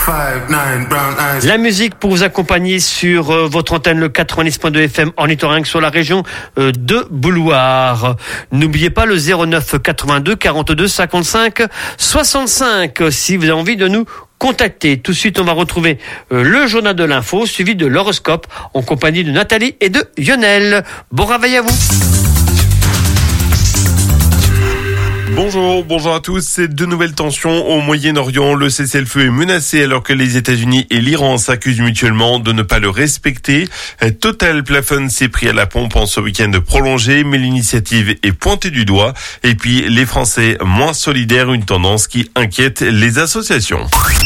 La musique pour vous accompagner sur votre antenne, le 90.2 FM en Litorin sur la région de Bouloire. N'oubliez pas le 09 82 42 55 65 si vous avez envie de nous contacter. Tout de suite, on va retrouver le journal de l'info suivi de l'horoscope en compagnie de Nathalie et de Lionel. Bon réveil à vous. Bonjour à tous. Ces deux nouvelles tensions au Moyen-Orient. Le cessez-le-feu est menacé alors que les États-Unis et l'Iran s'accusent mutuellement de ne pas le respecter. Total plafonne ses prix à la pompe en ce week-end prolongé, mais l'initiative est pointée du doigt. Et puis, les Français moins solidaires, une tendance qui inquiète les associations.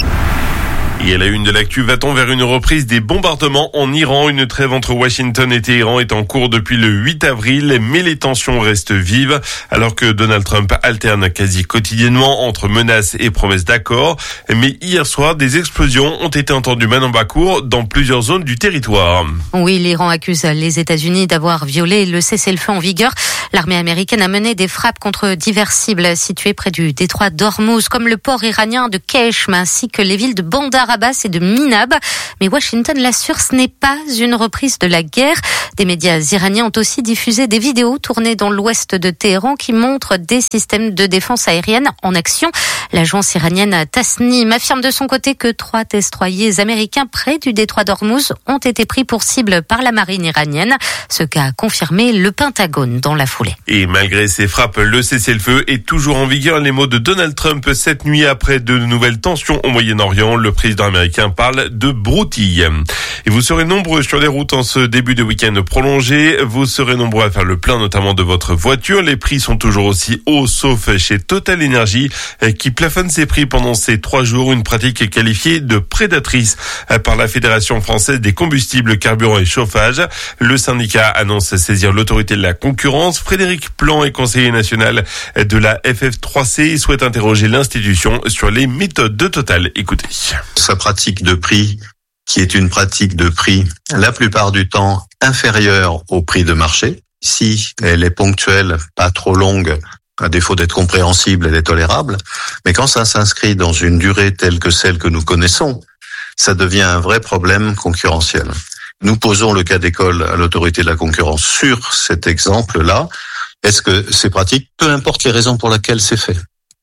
Et à la une de l'actu, va-t-on vers une reprise des bombardements en Iran? Une trêve entre Washington et Téhéran est en cours depuis le 8 avril, mais les tensions restent vives, alors que Donald Trump alterne quasi quotidiennement entre menaces et promesses d'accord. Mais hier soir, des explosions ont été entendues main en bas court dans plusieurs zones du territoire. Oui, l'Iran accuse les États-Unis d'avoir violé le cessez-le-feu en vigueur. L'armée américaine a mené des frappes contre diverses cibles situées près du détroit d'Ormuz, comme le port iranien de Kesh, ainsi que les villes de Bandar Abbas et de Minab. Mais Washington l'assure, ce n'est pas une reprise de la guerre. Des médias iraniens ont aussi diffusé des vidéos tournées dans l'ouest de Téhéran qui montrent des systèmes de défense aérienne en action. L'agence iranienne Tasnim affirme de son côté que 3 destroyers américains près du détroit d'Ormuz ont été pris pour cible par la marine iranienne, ce qu'a confirmé le Pentagone dans la foulée. Et malgré ces frappes, le cessez-le-feu est toujours en vigueur. Les mots de Donald Trump cette nuit après de nouvelles tensions au Moyen-Orient. Le président américain parle de broutille. Et vous serez nombreux sur les routes en ce début de week-end prolongé. Vous serez nombreux à faire le plein, notamment de votre voiture. Les prix sont toujours aussi hauts, sauf chez Total Energy, qui plafonne ses prix pendant ces 3 jours. Une pratique qualifiée de prédatrice par la Fédération française des combustibles, carburants et chauffage. Le syndicat annonce saisir l'autorité de la concurrence. Frédéric Plan est conseiller national de la FF3C et souhaite interroger l'institution sur les méthodes de Total. Écoutez. Sa pratique de prix, qui est une pratique de prix la plupart du temps inférieure au prix de marché. Si elle est ponctuelle, pas trop longue, à défaut d'être compréhensible, elle est tolérable. Mais quand ça s'inscrit dans une durée telle que celle que nous connaissons, ça devient un vrai problème concurrentiel. Nous posons le cas d'école à l'autorité de la concurrence sur cet exemple-là. Est-ce que ces pratiques, peu importe les raisons pour lesquelles c'est fait,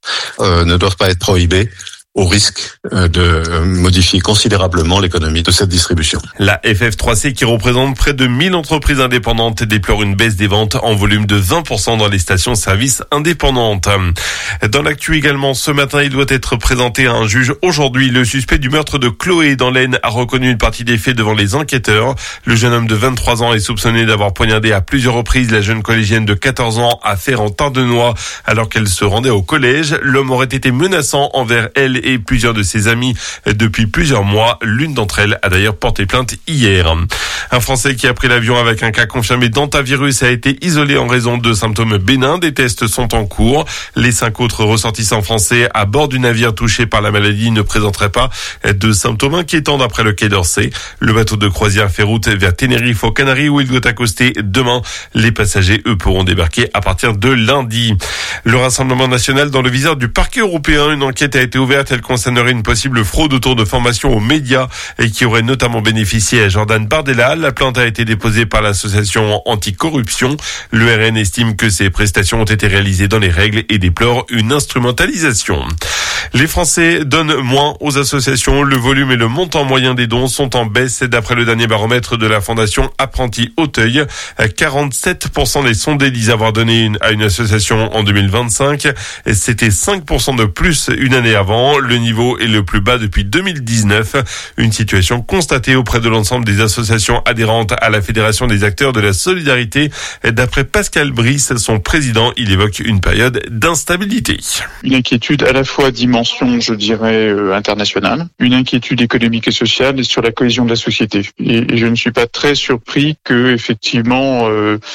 ne doivent pas être prohibées au risque de modifier considérablement l'économie de cette distribution. La FF3C, qui représente près de 1000 entreprises indépendantes, déplore une baisse des ventes en volume de 20% dans les stations-service indépendantes. Dans l'actu également, ce matin, il doit être présenté à un juge aujourd'hui. Le suspect du meurtre de Chloé dans l'Aisne a reconnu une partie des faits devant les enquêteurs. Le jeune homme de 23 ans est soupçonné d'avoir poignardé à plusieurs reprises la jeune collégienne de 14 ans à Férentin-de-Noix alors qu'elle se rendait au collège. L'homme aurait été menaçant envers elle et plusieurs de ses amis depuis plusieurs mois. L'une d'entre elles a d'ailleurs porté plainte hier. Un Français qui a pris l'avion avec un cas confirmé d'hantavirus a été isolé en raison de symptômes bénins. Des tests sont en cours. Les 5 autres ressortissants français à bord du navire touché par la maladie ne présenteraient pas de symptômes inquiétants d'après le Quai d'Orsay. Le bateau de croisière fait route vers Tenerife aux Canaries où il doit accoster demain. Les passagers, eux, pourront débarquer à partir de lundi. Le Rassemblement national dans le viseur du parquet européen. Une enquête a été ouverte. Elle concernerait une possible fraude autour de formations aux médias et qui aurait notamment bénéficié à Jordan Bardella. La plainte a été déposée par l'association anticorruption. Le RN estime que ces prestations ont été réalisées dans les règles et déplore une instrumentalisation. Les Français donnent moins aux associations. Le volume et le montant moyen des dons sont en baisse. D'après le dernier baromètre de la Fondation Apprentis Auteuil, 47% des sondés disent avoir donné à une association en 2025. C'était 5% de plus une année avant. Le niveau est le plus bas depuis 2019. Une situation constatée auprès de l'ensemble des associations adhérentes à la Fédération des acteurs de la solidarité. D'après Pascal Brice, son président, il évoque une période d'instabilité. Une inquiétude à la fois dimension, je dirais, internationale, une inquiétude économique et sociale et sur la cohésion de la société. Et je ne suis pas très surpris que, effectivement,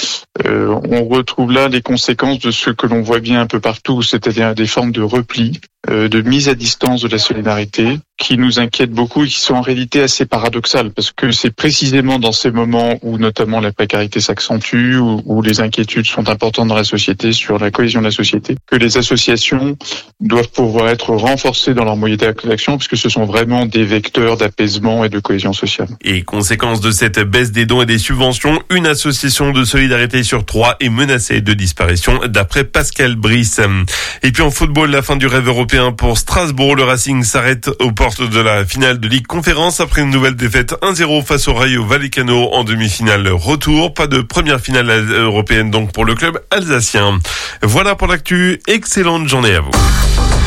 on retrouve là les conséquences de ce que l'on voit bien un peu partout, c'est-à-dire des formes de repli, de mise à distance de la solidarité, qui nous inquiètent beaucoup et qui sont en réalité assez paradoxales, parce que c'est précisément dans ces moments où notamment la précarité s'accentue, où les inquiétudes sont importantes dans la société sur la cohésion de la société, que les associations doivent pouvoir être renforcées dans leurs moyens d'action, puisque ce sont vraiment des vecteurs d'apaisement et de cohésion sociale. Et conséquence de cette baisse des dons et des subventions, une association de solidarité sur 3 est menacée de disparition, d'après Pascal Brice. Et puis en football, la fin du rêve européen pour Strasbourg. Le Racing s'arrête aux portes de la finale de Ligue Conférence après une nouvelle défaite 1-0 face au Rayo Vallecano en demi-finale retour. Pas de première finale européenne donc pour le club alsacien. Voilà pour l'actu. Excellente journée à vous.